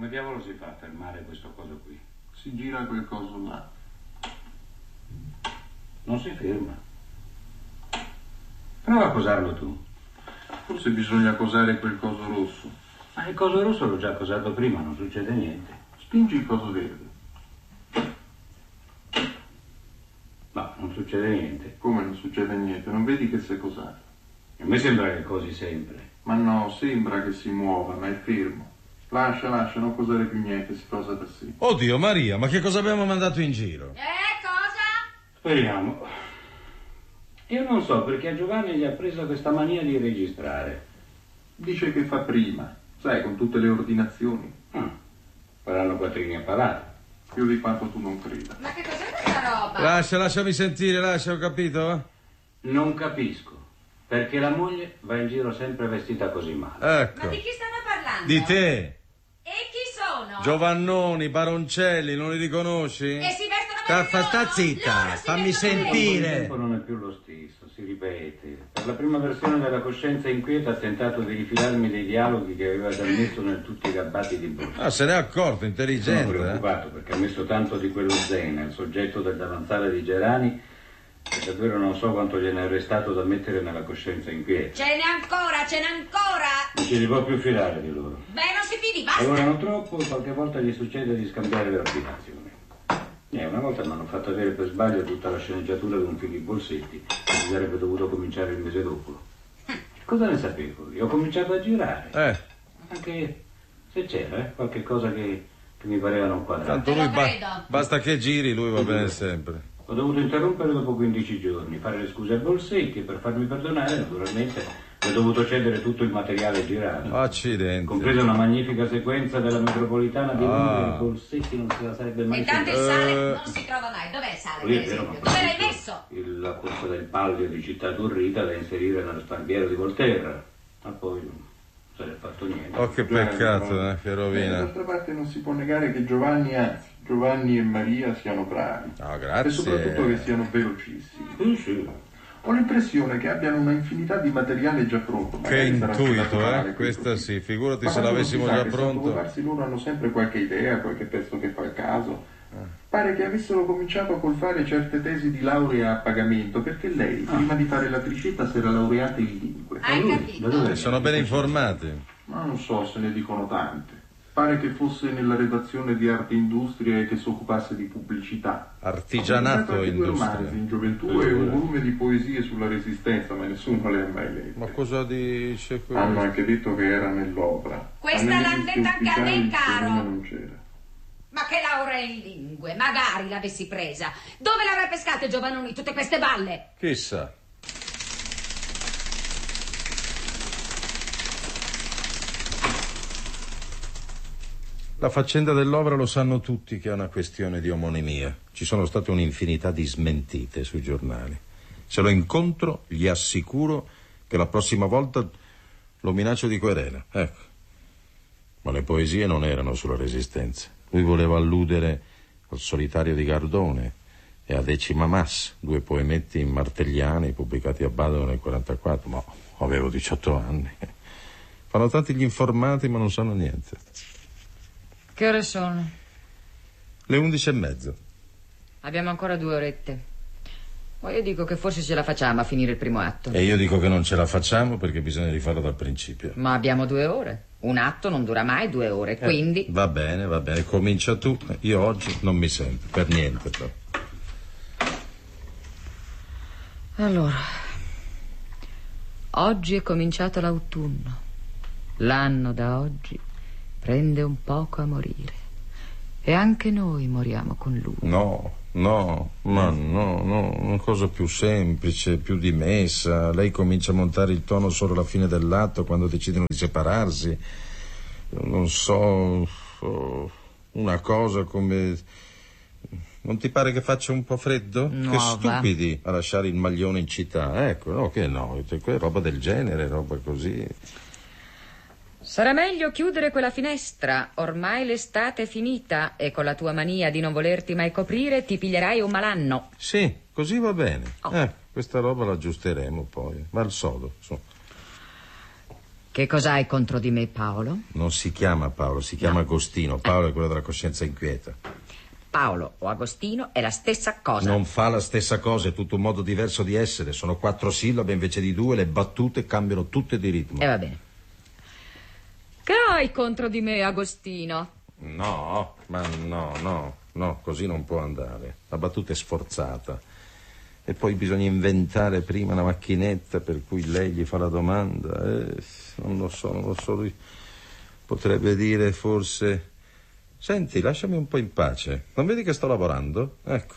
Come diavolo si fa a fermare questo coso qui? Si gira quel coso là. Non si ferma. Prova a posarlo tu. Forse bisogna posare quel coso rosso. Ma il coso rosso l'ho già posato prima, non succede niente. Spingi il coso verde. No, non succede niente. Come non succede niente? Non vedi che si è posato? A me sembra che cosi sempre. Ma no, sembra che si muova, ma è fermo. Lascia, non posare più niente, si posa da sé. Oddio, Maria, ma che cosa abbiamo mandato in giro? Cosa? Speriamo. Io non so perché a Giovanni gli ha preso questa mania di registrare. Dice che fa prima, sai, con tutte le ordinazioni. Faranno quattrini a palate. Più di quanto tu non creda. Ma che cos'è questa roba? Lasciami sentire, ho capito? Non capisco perché la moglie va in giro sempre vestita così male. Ecco. Ma di chi stanno parlando? Di te. E chi sono? Giovannoni, Baroncelli, non li riconosci? E si vestono bene Sta loro? zitta, Loro si fammi vestono bene. Il sentire. tempo non è più lo stesso, si ripete. Per la prima versione della coscienza inquieta ha tentato di rifilarmi dei dialoghi che aveva già messo nel tutti i gabbati di borsa. Ah, se n'è accorto, Sono intelligente. preoccupato perché ha messo tanto di quello Zena, il soggetto del davanzale di Gerani, che davvero non so quanto gliene è restato da mettere nella coscienza inquieta. Ce n'è ancora! Non ci si può più fidare di loro. Beh, non si fidi, basta! Lavorano troppo e qualche volta gli succede di scambiare le ordinazioni. Una volta mi hanno fatto avere per sbaglio tutta la sceneggiatura di un film di Bolsetti, che si sarebbe dovuto cominciare il mese dopo. Cosa ne sapevo? Io ho cominciato a girare. Anche se c'era qualche cosa che mi pareva non quadrare. Tanto lui credo. basta che giri, lui va bene sempre. Ho dovuto interrompere dopo 15 giorni, fare le scuse a Bolsetti e per farmi perdonare, naturalmente, ho dovuto cedere tutto il materiale girato. Accidenti. Compresa una magnifica sequenza della metropolitana di Londra, e Bolsetti non se la sarebbe mai Intanto il sentita. sale non si trova mai. Dov'è il sale, Lì per è vero, esempio? ma Dove l'hai messo? La corsa del Pallio di Città Turrita da inserire nello sparviero di Volterra. Ma poi non se ne è fatto niente. Oh, che peccato, che rovina. D'altra parte non si può negare che Giovanni e Maria siano bravi. No, E grazie. soprattutto che siano velocissimi. Sì. Ho l'impressione che abbiano una infinità di materiale già pronto. Che Magari sarà affidato intuito, male Questa questo sì, figurati Ma se quando l'avessimo si sa già che pronto. santo farsi, loro hanno sempre qualche idea, qualche pezzo che fa il caso. Pare che avessero cominciato col fare certe tesi di laurea a pagamento, perché lei, prima di fare l'attricetta, si era laureata in lingue. Hai capito? Da dove Sono ben informati. Ma non so, se ne dicono tante. Pare che fosse nella redazione di Arte e Industria e che si occupasse di pubblicità. Artigianato Ho e pubblicato anche 2 romanzi industria. in gioventù e un volume di poesie sulla Resistenza, ma nessuno le ha mai lette. Ma cosa dice questo? Hanno anche detto che era nell'opera. Questa Alle l'han visite detta anche a me, ufficiali il caro. volume non c'era. Ma che laurea in lingue, magari l'avessi presa. Dove l'avrei pescate, Giovannoni, tutte queste balle? Chissà. La faccenda dell'opera lo sanno tutti che è una questione di omonimia. Ci sono state un'infinità di smentite sui giornali. Se lo incontro, gli assicuro che la prossima volta lo minaccio di querela. Ecco. Ma le poesie non erano sulla Resistenza. Lui voleva alludere al Solitario di Gardone e a Decima Mas, 2 poemetti martelliani pubblicati a Padova nel 1944. Ma avevo 18 anni. Fanno tanti gli informati ma non sanno niente. Che ore sono? Le 11:30. Abbiamo ancora 2 orette. Ma io dico che forse ce la facciamo a finire il primo atto. E io dico che non ce la facciamo perché bisogna rifarlo dal principio. Ma abbiamo 2 ore. Un atto non dura mai 2 ore, quindi... Va bene, comincia tu. Io oggi non mi sento, per niente però. Allora, oggi è cominciato l'autunno. L'anno da oggi prende un poco a morire. E anche noi moriamo con lui. No, una cosa più semplice, più dimessa. Lei comincia a montare il tono solo alla fine dell'atto, quando decidono di separarsi. Non so, una cosa come... Non ti pare che faccia un po' freddo? No, Che stupidi a lasciare il maglione in città. Ecco, no, che no, roba del genere, roba così. Sarà meglio chiudere quella finestra. Ormai l'estate è finita e con la tua mania di non volerti mai coprire ti piglierai un malanno. Sì, così va bene. Oh. Questa roba la aggiusteremo poi. Va al sodo, su. Che cos'hai contro di me, Paolo? Non si chiama Paolo, si chiama Agostino. Paolo è quello della coscienza inquieta. Paolo o Agostino è la stessa cosa. Non fa la stessa cosa, è tutto un modo diverso di essere. Sono 4 sillabe invece di 2, le battute cambiano tutte di ritmo. E va bene. Che hai contro di me, Agostino? No, ma no, così non può andare. La battuta è sforzata. E poi bisogna inventare prima una macchinetta per cui lei gli fa la domanda. Non lo so. Lui potrebbe dire forse: senti, lasciami un po' in pace. Non vedi che sto lavorando? Ecco.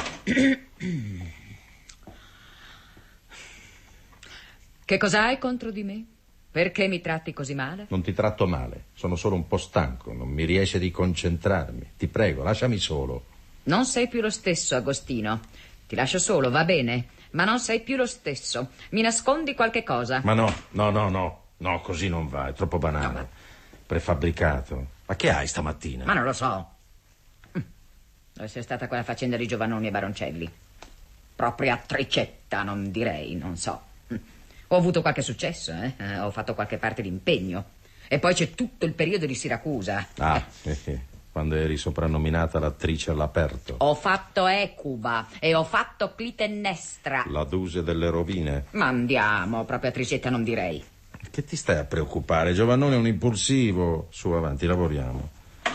Che cos'hai contro di me? Perché mi tratti così male? Non ti tratto male, sono solo un po' stanco, non mi riesce di concentrarmi. Ti prego, lasciami solo. Non sei più lo stesso, Agostino. Ti lascio solo, va bene, ma non sei più lo stesso. Mi nascondi qualche cosa. Ma no, così non va, è troppo banale. No, ma... Prefabbricato. Ma che hai stamattina? Ma non lo so. Dove sia stata quella faccenda di Giovannoni e Baroncelli? Proprio a tricetta, non direi, non so. Ho avuto qualche successo, ho fatto qualche parte d'impegno. E poi c'è tutto il periodo di Siracusa. Quando eri soprannominata l'attrice all'aperto. Ho fatto Ecuba e ho fatto Clitennestra. La Duse delle rovine. Ma andiamo, proprio a tricetta non direi. Che ti stai a preoccupare? Giovannone è un impulsivo. Su, avanti, lavoriamo.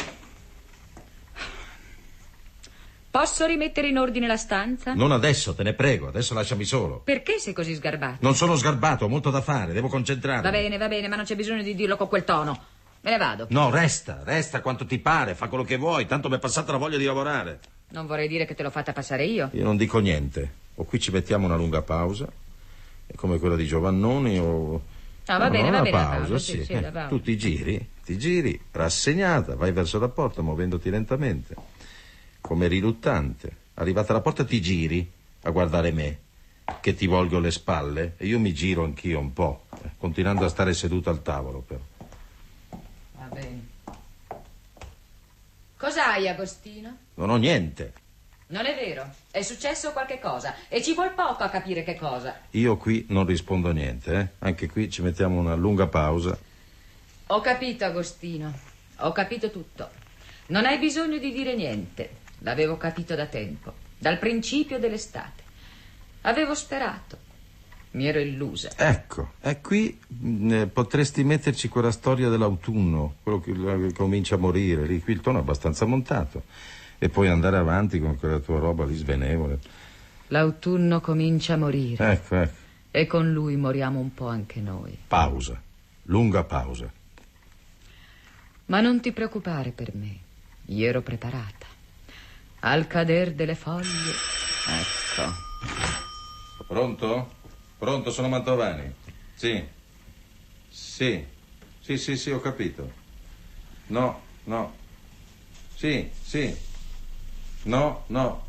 Posso rimettere in ordine la stanza? Non adesso, te ne prego, adesso lasciami solo. Perché sei così sgarbato? Non sono sgarbato, ho molto da fare, devo concentrarmi. Va bene, ma non c'è bisogno di dirlo con quel tono. Me ne vado. No, resta quanto ti pare, fa quello che vuoi, tanto mi è passata la voglia di lavorare. Non vorrei dire che te l'ho fatta passare io. Io non dico niente. O qui ci mettiamo una lunga pausa, come quella di Giovannoni, o... Ah, va bene, una va bene. pausa, sì. La pausa. Tu ti giri, rassegnata, vai verso la porta, muovendoti lentamente, come riluttante. Arrivata alla porta ti giri a guardare me, che ti volgo le spalle, e io mi giro anch'io un po', continuando a stare seduto al tavolo, però. Va bene. Cos'hai, Agostino? Non ho niente. Non è vero. È successo qualche cosa e ci vuol poco a capire che cosa. Io qui non rispondo a niente, Anche qui ci mettiamo una lunga pausa. Ho capito, Agostino. Ho capito tutto. Non hai bisogno di dire niente. L'avevo capito da tempo, dal principio dell'estate. Avevo sperato. Mi ero illusa. Ecco, e qui potresti metterci quella storia dell'autunno, quello che comincia a morire, lì, qui il tono è abbastanza montato, e poi andare avanti con quella tua roba lì svenevole. L'autunno comincia a morire. Ecco. E con lui moriamo un po' anche noi. Pausa, lunga pausa. Ma non ti preoccupare per me, io ero preparata. Al cader delle foglie, ecco. Pronto? Pronto, sono Mantovani. Sì, ho capito. No. Sì. No.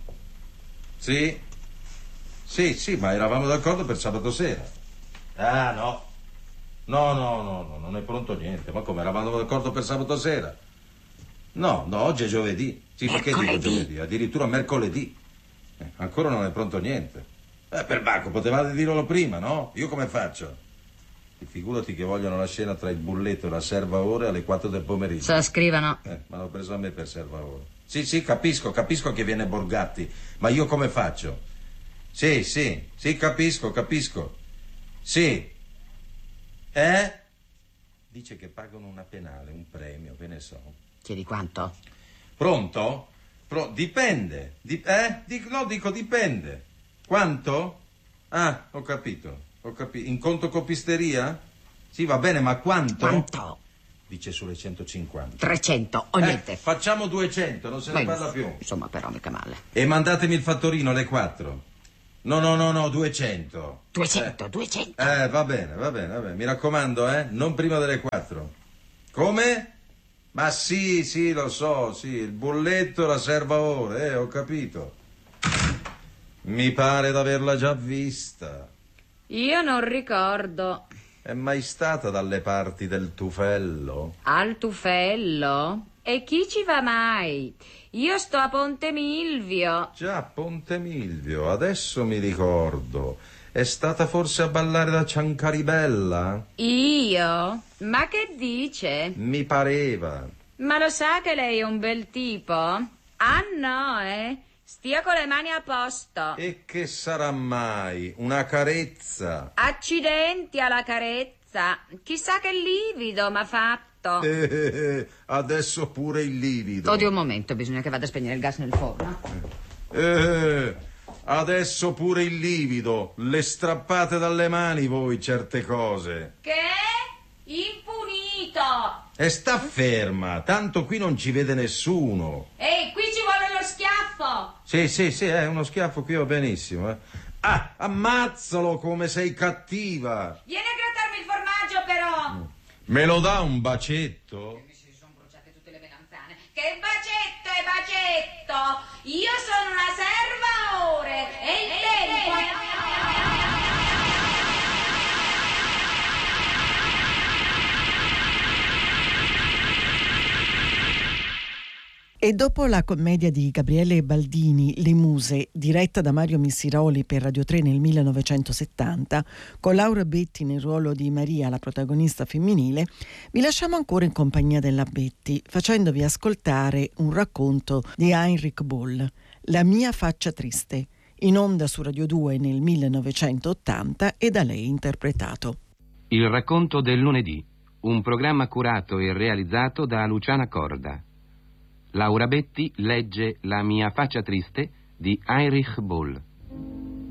Sì, ma eravamo d'accordo per sabato sera. Ah, no, non è pronto niente. Ma come, eravamo d'accordo per sabato sera? No, oggi è giovedì. Sì, perché dico giovedì? Addirittura mercoledì. Ancora non è pronto niente. Per Bacco, potevate dirlo prima, no? Io come faccio? Figurati che vogliono la scena tra il bulletto e la servaore alle 4 del pomeriggio. Se la scrivano. Ma l'ho preso a me per servaore. Sì, capisco che viene Borgatti, ma io come faccio? Sì, capisco. Sì. Dice che pagano una penale, un premio, che ne so. Chiedi quanto? Pronto? Dipende. Dico dipende. Quanto? Ah, ho capito. In conto copisteria? Sì, va bene, ma quanto? Quanto? Dice sulle 150. 300 o niente. Facciamo 200, non se ne parla più. Insomma, però mica male. E mandatemi il fattorino alle 4. No, 200. 200. Va bene. Mi raccomando, non prima delle 4. Come? Ma sì, lo so, sì, il bolletto, la servaore, ho capito. Mi pare d'averla già vista. Io non ricordo. È mai stata dalle parti del Tufello? Al Tufello? E chi ci va mai? Io sto a Ponte Milvio. Già, Ponte Milvio, adesso mi ricordo. È stata forse a ballare da Ciancaribella? Io? Ma che dice? Mi pareva. Ma lo sa che lei è un bel tipo? Ah no, Stia con le mani a posto. E che sarà mai? Una carezza? Accidenti alla carezza. Chissà che livido m'ha fatto. Adesso pure il livido. Oddio, un momento, bisogna che vada a spegnere il gas nel forno. Adesso pure il livido. Le strappate dalle mani voi certe cose. Che? Impunito. E sta ferma, tanto qui non ci vede nessuno. Ehi, qui ci vuole lo schiaffo. Sì, è uno schiaffo qui va benissimo. Ah, ammazzalo come sei cattiva. Vieni a grattarmi il formaggio, però. Me lo dà un bacetto? Mi si sono bruciate tutte le melanzane. Che bacetto è bacetto? Io sono una serva a ore e il tempo... E dopo la commedia di Gabriele Baldini, Le Muse, diretta da Mario Missiroli per Radio 3 nel 1970, con Laura Betti nel ruolo di Maria, la protagonista femminile, vi lasciamo ancora in compagnia della Betti, facendovi ascoltare un racconto di Heinrich Böll, La mia faccia triste, in onda su Radio 2 nel 1980 e da lei interpretato. Il racconto del lunedì, un programma curato e realizzato da Luciana Corda. Laura Betti legge La mia faccia triste di Heinrich Böll.